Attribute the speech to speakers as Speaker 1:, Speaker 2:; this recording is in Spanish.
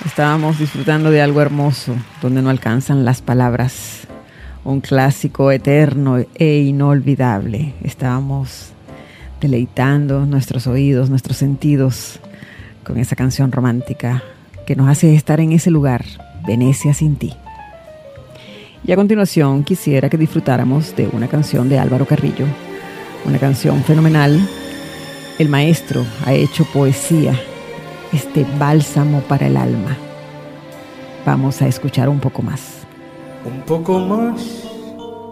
Speaker 1: Estábamos disfrutando de algo hermoso, donde no alcanzan las palabras. Un clásico eterno e inolvidable. Estábamos deleitando nuestros oídos, nuestros sentidos, con esa canción romántica que nos hace estar en ese lugar, Venecia sin ti. Y a continuación quisiera que disfrutáramos de una canción de Álvaro Carrillo, una canción fenomenal. El maestro ha hecho poesía, este bálsamo para el alma. Vamos a escuchar un poco más.
Speaker 2: Un poco más